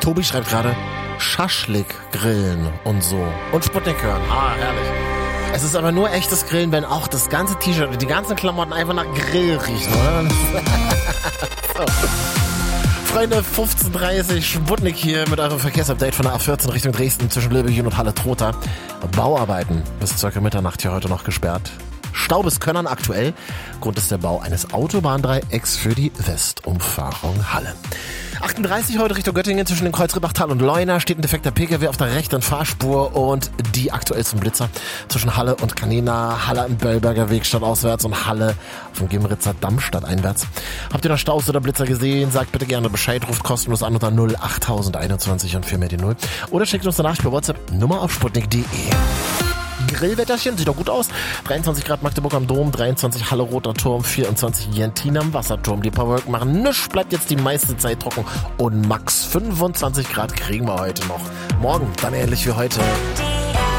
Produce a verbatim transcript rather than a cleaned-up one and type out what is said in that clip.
Tobi schreibt gerade, Schaschlik grillen und so. Und Sputnik hören. Ah, herrlich. Es ist aber nur echtes Grillen, wenn auch das ganze T-Shirt und die ganzen Klamotten einfach nach Grill riechen, oder? So. Freunde, fünfzehn Uhr dreißig, Sputnik hier mit eurem Verkehrsupdate von der A vierzehn Richtung Dresden zwischen Löbelchen und Halle-Trotha. Bauarbeiten bis circa Mitternacht hier heute noch gesperrt. Stau bis Könnern aktuell. Grund ist der Bau eines Autobahndreiecks für die Westumfahrung Halle. achtunddreißig heute Richtung Göttingen zwischen dem Kreuz Ribbachtal und Leuna steht ein defekter Pkw auf der rechten Fahrspur und die aktuellsten Blitzer zwischen Halle und Canina, Halle im Bellberger Weg stadtauswärts und Halle vom Gemritzer Damm stadteinwärts. Habt ihr noch Staus oder Blitzer gesehen? Sagt bitte gerne Bescheid, ruft kostenlos an unter null achttausend einundzwanzig und vier mehr die null oder schickt uns eine Nachricht per WhatsApp, Nummer auf sputnik punkt de. Grillwetterchen, sieht doch gut aus. dreiundzwanzig Grad Magdeburg am Dom, dreiundzwanzig Halle Roter Turm, vierundzwanzig Jentin am Wasserturm. Die paar Wolken machen nichts, bleibt jetzt die meiste Zeit trocken und max fünfundzwanzig Grad kriegen wir heute noch. Morgen dann ähnlich wie heute.